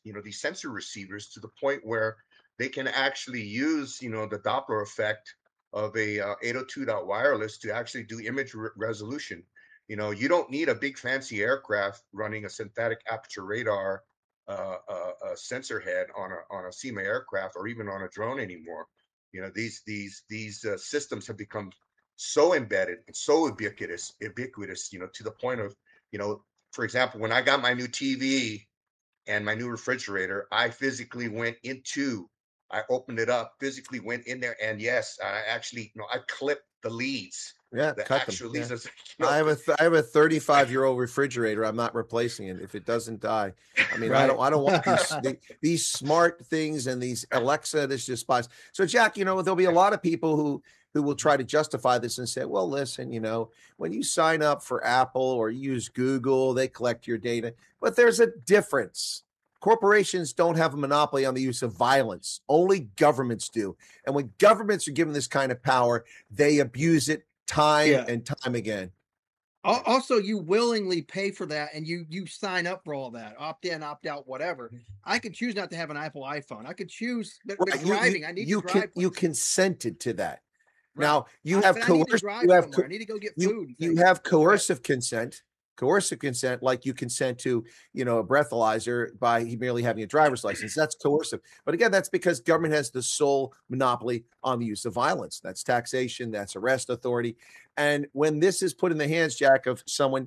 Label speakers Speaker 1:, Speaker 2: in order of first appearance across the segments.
Speaker 1: these sensor receivers to the point where they can actually use, the Doppler effect of a 802.wireless to actually do image resolution. You don't need a big fancy aircraft running a synthetic aperture radar sensor head on a SEMA aircraft or even on a drone anymore. These systems have become so embedded and so ubiquitous, to the point of, for example, when I got my new TV and my new refrigerator, I opened it up, physically went in there, and yes, I actually, I clipped the leads,
Speaker 2: Yeah,
Speaker 1: the
Speaker 2: cut them.
Speaker 1: actual
Speaker 2: Yeah.
Speaker 1: leads.
Speaker 2: I have a 35-year-old refrigerator. I'm not replacing it if it doesn't die. I mean,
Speaker 3: Right.
Speaker 2: I don't want these smart things and these Alexa, this just spies. So Jack, there'll be a lot of people who will try to justify this and say, well, listen, when you sign up for Apple or use Google, they collect your data. But there's a difference. Corporations don't have a monopoly on the use of violence. Only governments do. And when governments are given this kind of power, they abuse it time and time again.
Speaker 3: Also, you willingly pay for that, and you sign up for all that, opt in, opt out, whatever. I could choose not to have an Apple iPhone. I could choose, but driving, I need to drive.
Speaker 2: You consented to that.
Speaker 3: Right.
Speaker 2: Now you have coercive.
Speaker 3: I need to go get food.
Speaker 2: You have coercive consent. Coercive consent, like you consent to, a breathalyzer by merely having a driver's license. That's coercive. But again, that's because government has the sole monopoly on the use of violence. That's taxation, that's arrest authority. And when this is put in the hands, Jack, of someone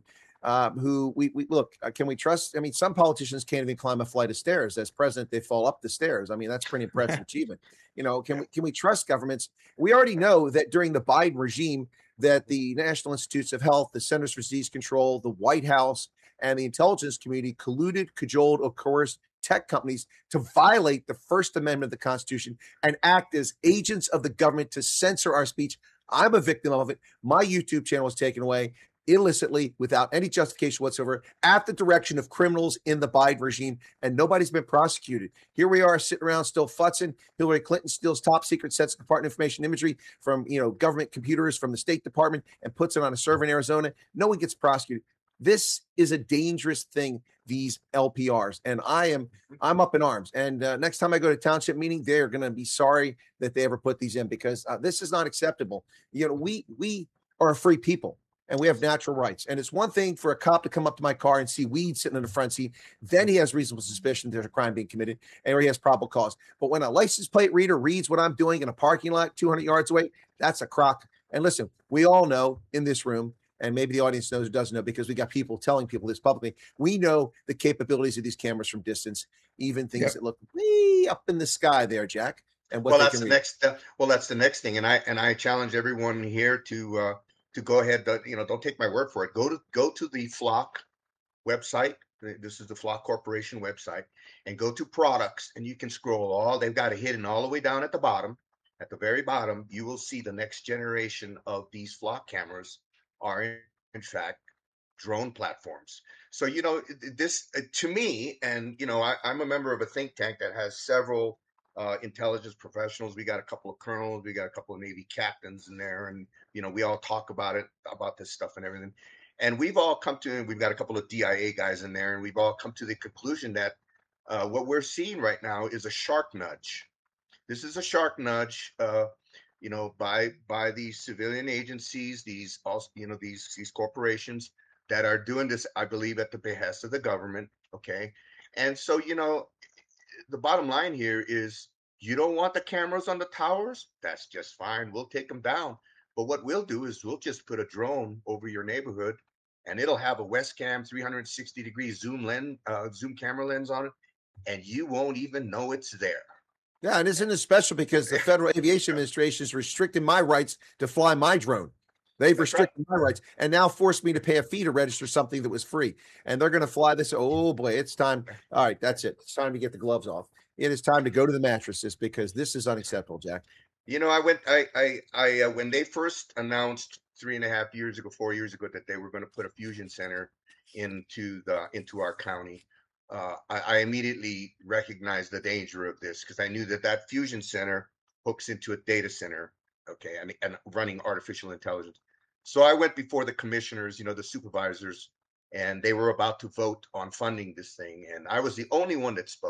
Speaker 2: who we look, can we trust? I mean, some politicians can't even climb a flight of stairs. As president, they fall up the stairs. I mean, that's pretty impressive achievement. Can we trust governments? We already know that during the Biden regime, that the National Institutes of Health, the Centers for Disease Control, the White House, and the intelligence community colluded, cajoled, or coerced tech companies to violate the First Amendment of the Constitution and act as agents of the government to censor our speech. I'm a victim of it. My YouTube channel was taken away illicitly without any justification whatsoever at the direction of criminals in the Biden regime, and nobody's been prosecuted. Here we are sitting around still futzing. Hillary Clinton steals top secret sets of Department of Information imagery from government computers from the State Department and puts it on a server in Arizona. No one gets prosecuted. This is a dangerous thing, these LPRs, and I'm up in arms. And next time I go to township meeting, they're going to be sorry that they ever put these in, because this is not acceptable. We are a free people. And we have natural rights. And it's one thing for a cop to come up to my car and see weed sitting in the front seat. Then he has reasonable suspicion there's a crime being committed, and he has probable cause. But when a license plate reader reads what I'm doing in a parking lot 200 yards away, that's a crock. And listen, we all know in this room, and maybe the audience knows or doesn't know because we got people telling people this publicly, we know the capabilities of these cameras from distance, even things that look way up in the sky there, Jack. And
Speaker 1: that's the next thing. And I challenge everyone here to go ahead, don't take my word for it. Go to the Flock website. This is the Flock Corporation website, and go to products, and you can scroll they've got it hidden all the way down at the bottom. At the very bottom, you will see the next generation of these Flock cameras are in fact drone platforms. So, this to me, and, I'm a member of a think tank that has several intelligence professionals. We got a couple of colonels, we got a couple of Navy captains in there, and we all talk about this stuff and everything. And we've got a couple of DIA guys in there, and we've all come to the conclusion that what we're seeing right now is a shark nudge. This is a shark nudge, by these civilian agencies, these corporations that are doing this, I believe, at the behest of the government. Okay, and so the bottom line here is, you don't want the cameras on the towers? That's just fine. We'll take them down. But what we'll do is we'll just put a drone over your neighborhood, and it'll have a Westcam 360-degree zoom camera lens on it, and you won't even know it's there.
Speaker 2: Yeah, and isn't it special because the Federal Aviation Administration is restricting my rights to fly my drone. They've restricted my rights and now forced me to pay a fee to register something that was free. And they're going to fly this. Oh boy, it's time. All right, that's it. It's time to get the gloves off. It is time to go to the mattresses, because this is unacceptable, Jack.
Speaker 1: When they first announced 3.5 years ago, 4 years ago, that they were going to put a fusion center into our county, I immediately recognized the danger of this, because I knew that fusion center hooks into a data center, okay, and running artificial intelligence. So I went before the commissioners, the supervisors, and they were about to vote on funding this thing, and I was the only one that spoke.